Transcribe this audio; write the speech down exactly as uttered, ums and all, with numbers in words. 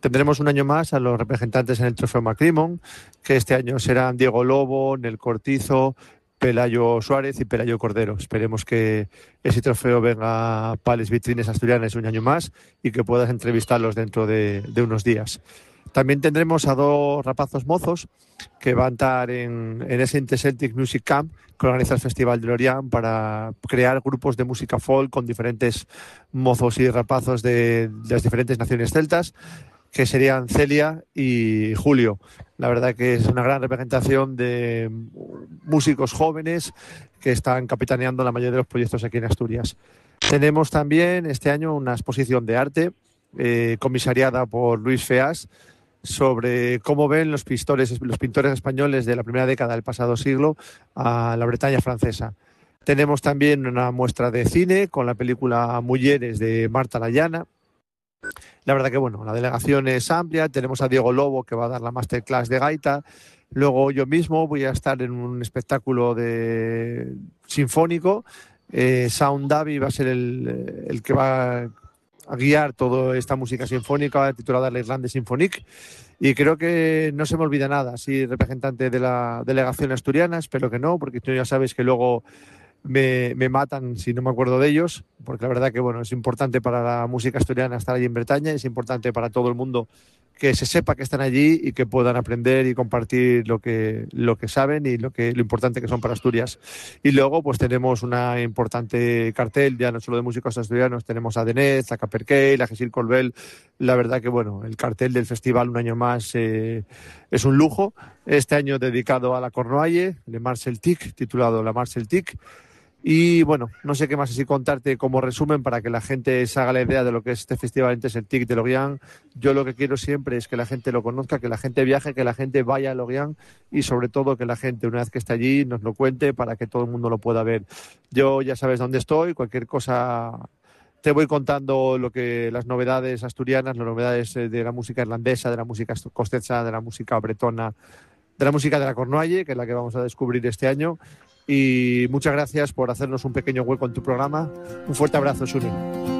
tendremos un año más a los representantes en el Trofeo McCrimmon, que este año serán Diego Lobo, Nel Cortizo, Pelayo Suárez y Pelayo Cordero. Esperemos que ese trofeo venga para las vitrines asturianas un año más y que puedas entrevistarlos dentro de, de unos días. También tendremos a dos rapazos mozos que van a estar en, en ese Interceltic Music Camp que organiza el Festival de Lorient para crear grupos de música folk con diferentes mozos y rapazos de, de las diferentes naciones celtas, que serían Celia y Julio. La verdad que es una gran representación de músicos jóvenes que están capitaneando la mayoría de los proyectos aquí en Asturias. Tenemos también este año una exposición de arte eh, comisariada por Luis Feas sobre cómo ven los pintores, los pintores españoles de la primera década del pasado siglo a la Bretaña francesa. Tenemos también una muestra de cine con la película Mujeres de Marta Layana. La verdad que bueno, la delegación es amplia. Tenemos a Diego Lobo que va a dar la masterclass de gaita. Luego yo mismo voy a estar en un espectáculo de sinfónico. Eh, Sound Davi va a ser el, el que va a guiar toda esta música sinfónica titulada La Irlande Symphonique. Y creo que no se me olvida nada. Soy representante de la delegación asturiana, espero que no, porque tú ya sabes que luego Me, me matan si no me acuerdo de ellos, porque la verdad que bueno, es importante para la música asturiana estar allí en Bretaña, es importante para todo el mundo que se sepa que están allí y que puedan aprender y compartir lo que, lo que saben y lo, que, lo importante que son para Asturias. Y luego pues tenemos una importante cartel, ya no solo de músicos asturianos, tenemos a Denez, a Capercail, a Jesús Colbel. La verdad que bueno, el cartel del festival un año más eh, es un lujo. Este año dedicado a la Cornuaille, Le Mars Celtique, titulado La Mars Celtique. Y bueno, no sé qué más así contarte como resumen para que la gente se haga la idea de lo que es este festival Interceltic de Lorient. Yo lo que quiero siempre es que la gente lo conozca, que la gente viaje, que la gente vaya a Lorient y sobre todo que la gente una vez que esté allí nos lo cuente para que todo el mundo lo pueda ver. Yo ya sabes dónde estoy, cualquier cosa te voy contando lo que las novedades asturianas, las novedades de la música irlandesa, de la música costeza, de la música bretona, de la música de la Cornuaille, que es la que vamos a descubrir este año. Y muchas gracias por hacernos un pequeño hueco en tu programa. Un fuerte abrazo, Sune.